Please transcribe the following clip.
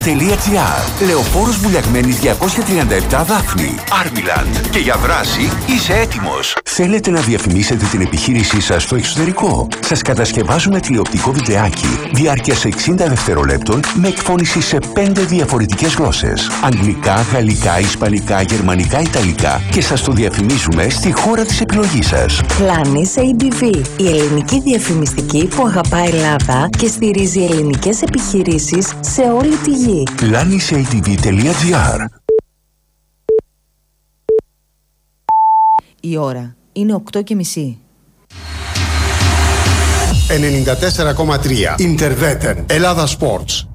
Λεωφόρος Βουλιαγμένης 237 Δάφνη, Άρμιλαντ. Και για δράση είσαι έτοιμος. Θέλετε να διαφημίσετε την επιχείρησή σας στο εξωτερικό? Σας κατασκευάζουμε τηλεοπτικό βιντεάκι διάρκειας 60 δευτερολέπτων με εκφώνηση σε 5 διαφορετικές γλώσσες. Αγγλικά, γαλλικά, ισπανικά, γερμανικά, ιταλικά. Και σας το διαφημίζουμε στη χώρα της επιλογής σας. Planis ADV, η ελληνική διαφημιστική που αγαπά Ελλάδα και στηρίζει ελληνικές επιχειρήσεις σε όλη τη γη. planisatv.gr. Η ώρα είναι 8:30. 94,3 Interveten Ελλάδα Sports.